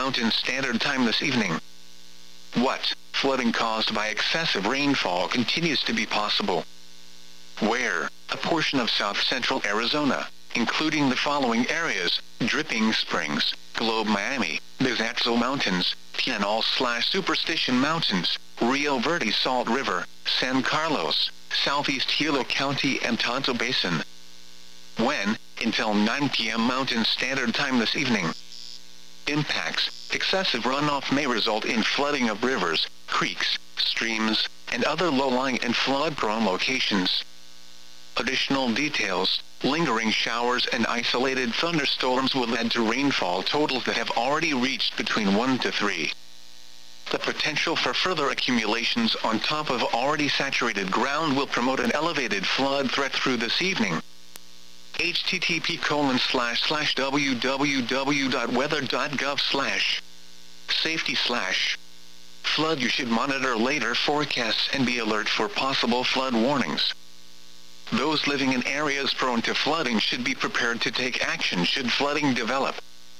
Mountain Standard Time this evening. What? Flooding caused by excessive rainfall continues to be possible. Where? A portion of south-central Arizona, including the following areas: Dripping Springs, Globe Miami, Bizaxo Mountains, Pinal/Superstition Mountains, Rio Verde Salt River, San Carlos, southeast Hilo County and Tonto Basin. When? Until 9 p.m. Mountain Standard Time this evening. Impacts: excessive runoff may result in flooding of rivers, creeks, streams, and other low-lying and flood-prone locations. Additional details: lingering showers and isolated thunderstorms will add to rainfall totals that have already reached between 1 to 3. The potential for further accumulations on top of already saturated ground will promote an elevated flood threat through this evening. http://www.weather.gov/safety/ flood. You should monitor later forecasts and be alert for possible flood warnings. Those living in areas prone to flooding should be prepared to take action should flooding develop.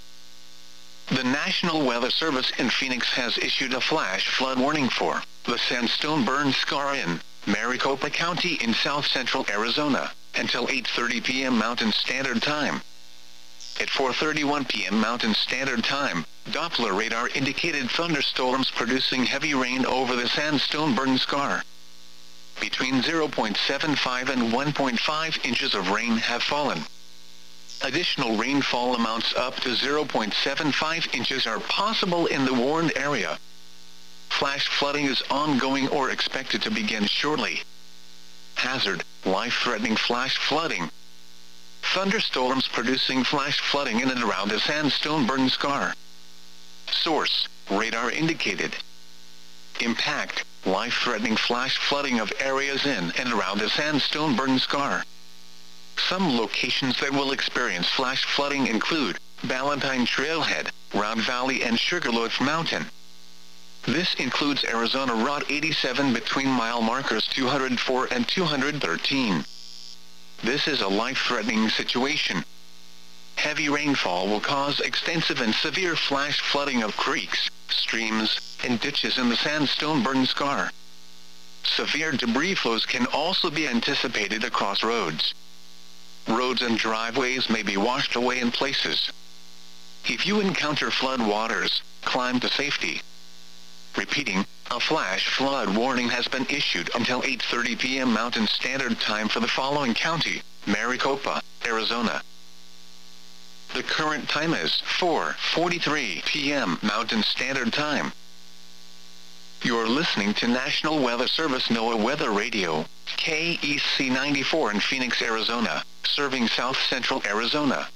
The National Weather Service in Phoenix has issued a flash flood warning for the Sandstone Burn Scar in Maricopa County in south-central Arizona until 8:30 p.m. Mountain Standard Time. At 4:31 p.m. Mountain Standard Time, Doppler radar indicated thunderstorms producing heavy rain over the Sandstone Burn Scar. Between 0.75 and 1.5 inches of rain have fallen. Additional rainfall amounts up to 0.75 inches are possible in the warned area. Flash flooding is ongoing or expected to begin shortly. Hazard: life-threatening flash flooding. Thunderstorms producing flash flooding in and around the Sandstone Burn Scar. Source: radar indicated. Impact: life-threatening flash flooding of areas in and around the Sandstone Burn Scar. Some locations that will experience flash flooding include Ballantine Trailhead, Round Valley and Sugarloaf Mountain. This includes Arizona Route 87 between mile markers 204 and 213. This is a life-threatening situation. Heavy rainfall will cause extensive and severe flash flooding of creeks, streams, and ditches in the Sandstone Burn Scar. Severe debris flows can also be anticipated across roads. Roads and driveways may be washed away in places. If you encounter flood waters, climb to safety. Repeating, a flash flood warning has been issued until 8:30 p.m. Mountain Standard Time for the following county: Maricopa, Arizona. The current time is 4:43 p.m. Mountain Standard Time. You're listening to National Weather Service NOAA Weather Radio, KEC 94 in Phoenix, Arizona, serving south-central Arizona.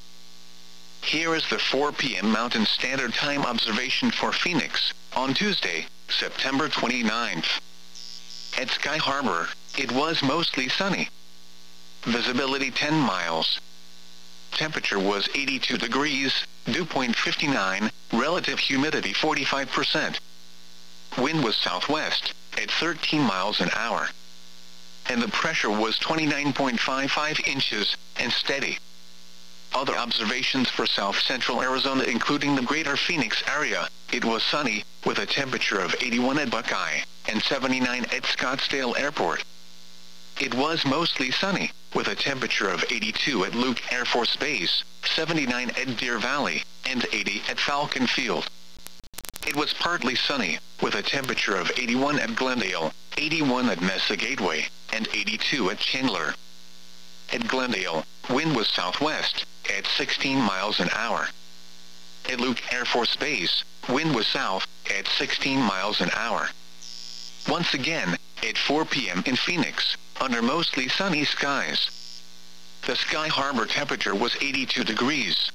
Here is the 4 p.m. Mountain Standard Time observation for Phoenix, on Tuesday, September 29th. At Sky Harbor, it was mostly sunny. Visibility 10 miles. Temperature was 82 degrees, dew point 59, relative humidity 45%. Wind was southwest, at 13 miles an hour. And the pressure was 29.55 inches, and steady. Other observations for south-central Arizona including the greater Phoenix area: it was sunny, with a temperature of 81 at Buckeye, and 79 at Scottsdale Airport. It was mostly sunny, with a temperature of 82 at Luke Air Force Base, 79 at Deer Valley, and 80 at Falcon Field. It was partly sunny, with a temperature of 81 at Glendale, 81 at Mesa Gateway, and 82 at Chandler. At Glendale, wind was southwest, at 16 miles an hour. At Luke Air Force Base, wind was south, at 16 miles an hour. Once again, at 4 p.m. in Phoenix, under mostly sunny skies. The Sky Harbor temperature was 82 degrees.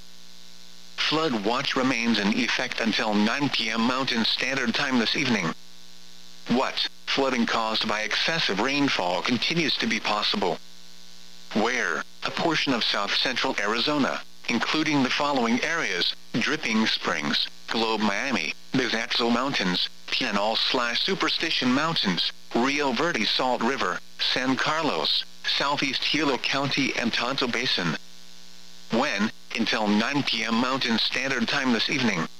Flood watch remains in effect until 9 p.m. Mountain Standard Time this evening. What? Flooding caused by excessive rainfall continues to be possible. Where? A portion of south-central Arizona, including the following areas: Dripping Springs, Globe Miami, Bizaxo Mountains, Pinal/Superstition Mountains, Rio Verde Salt River, San Carlos, southeast Hilo County and Tonto Basin. When? Until 9 p.m. Mountain Standard Time this evening.